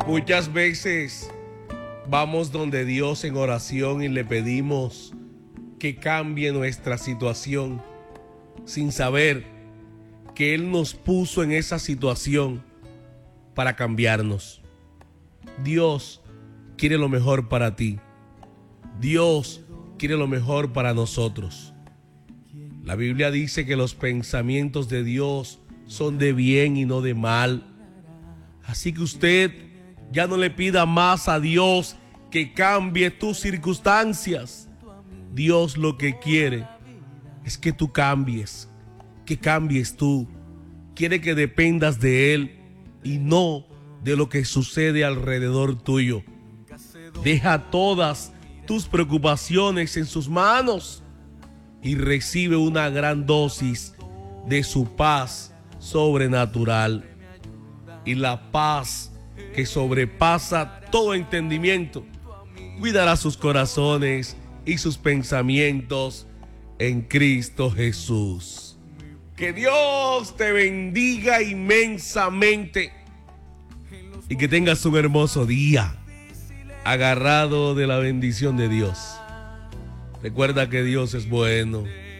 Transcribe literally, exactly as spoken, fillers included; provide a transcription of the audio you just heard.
Muchas veces vamos donde Dios en oración y le pedimos que cambie nuestra situación sin saber que Él nos puso en esa situación para cambiarnos. Dios quiere lo mejor para ti. Dios quiere lo mejor para nosotros. La Biblia dice que los pensamientos de Dios son de bien y no de mal. Así que usted ya no le pida más a Dios que cambie tus circunstancias. Dios lo que quiere es que tú cambies, que cambies tú. Quiere que dependas de Él y no de lo que sucede alrededor tuyo. Deja todas tus preocupaciones en sus manos y recibe una gran dosis de su paz sobrenatural. Y la paz que sobrepasa todo entendimiento cuidará sus corazones y sus pensamientos en Cristo Jesús. Que Dios te bendiga inmensamente y que tengas un hermoso día agarrado de la bendición de Dios. Recuerda que Dios es bueno